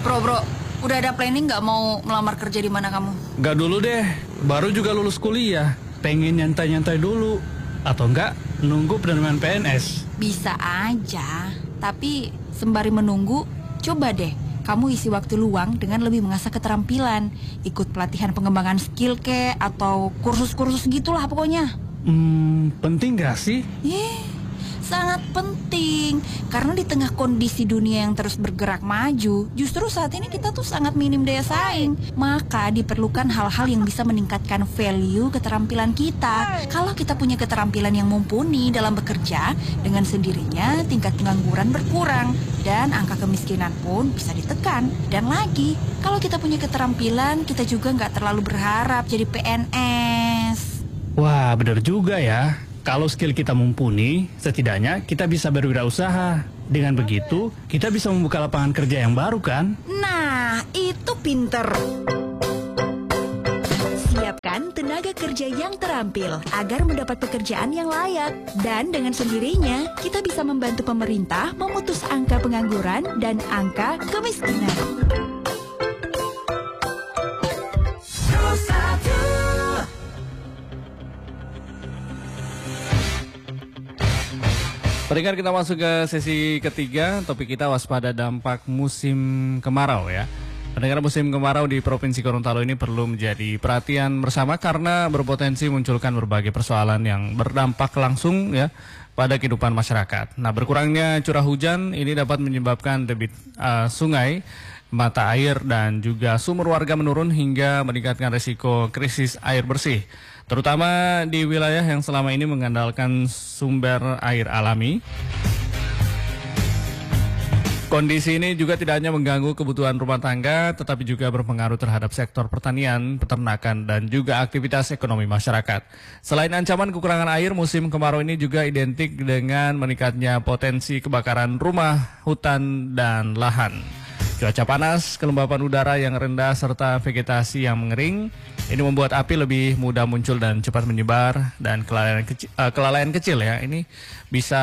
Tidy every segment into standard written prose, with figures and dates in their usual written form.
Bro, udah ada planning nggak mau melamar kerja di mana kamu? Gak dulu deh, baru juga lulus kuliah. Pengen nyantai-nyantai dulu. Atau enggak, nunggu penerimaan PNS. Bisa aja, tapi sembari menunggu, coba deh kamu isi waktu luang dengan lebih mengasah keterampilan. Ikut pelatihan pengembangan skill atau kursus-kursus gitulah pokoknya. Penting gak sih? Sangat penting. Karena di tengah kondisi dunia yang terus bergerak maju, justru saat ini kita tuh sangat minim daya saing. Maka diperlukan hal-hal yang bisa meningkatkan value keterampilan kita. Kalau kita punya keterampilan yang mumpuni dalam bekerja, dengan sendirinya tingkat pengangguran berkurang dan angka kemiskinan pun bisa ditekan. Dan lagi, kalau kita punya keterampilan, kita juga nggak terlalu berharap jadi PNS. Wah, bener juga ya. Kalau skill kita mumpuni, setidaknya kita bisa berwirausaha. Dengan begitu, kita bisa membuka lapangan kerja yang baru kan? Nah, itu pinter. Siapkan tenaga kerja yang terampil agar mendapat pekerjaan yang layak. Dan dengan sendirinya, kita bisa membantu pemerintah memutus angka pengangguran dan angka kemiskinan. Pendengar, kita masuk ke sesi ketiga. Topik kita waspada dampak musim kemarau ya. Pendengar, musim kemarau di Provinsi Gorontalo ini perlu menjadi perhatian bersama karena berpotensi munculkan berbagai persoalan yang berdampak langsung ya pada kehidupan masyarakat. Nah, berkurangnya curah hujan ini dapat menyebabkan debit sungai, mata air dan juga sumur warga menurun hingga meningkatkan risiko krisis air bersih, terutama di wilayah yang selama ini mengandalkan sumber air alami. Kondisi ini juga tidak hanya mengganggu kebutuhan rumah tangga, tetapi juga berpengaruh terhadap sektor pertanian, peternakan, dan juga aktivitas ekonomi masyarakat. Selain ancaman kekurangan air, musim kemarau ini juga identik dengan meningkatnya potensi kebakaran rumah, hutan, dan lahan. Cuaca panas, kelembapan udara yang rendah, serta vegetasi yang mengering, ini membuat api lebih mudah muncul dan cepat menyebar, dan kelalaian kecil ya, ini bisa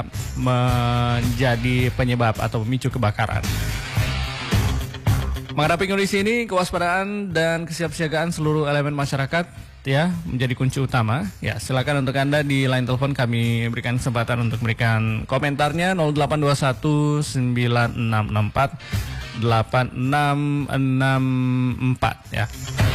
menjadi penyebab atau memicu kebakaran. Menghadapi kondisi ini, kewaspadaan dan kesiapsiagaan seluruh elemen masyarakat ya menjadi kunci utama. Ya, silakan untuk Anda di line telepon kami berikan kesempatan untuk memberikan komentarnya 0821 9664 8664 ya.